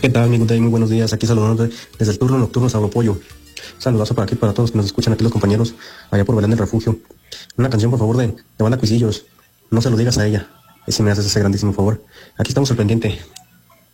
¿Qué tal, mi Day? Muy buenos días. Aquí saludando desde el turno nocturno Sabro Pollo. Saludazo para aquí, para todos que nos escuchan aquí, los compañeros, allá por Belén del Refugio. Una canción, por favor, de Banda Cuisillos. No se lo digas a ella. Y si me haces ese grandísimo favor. Aquí estamos al pendiente.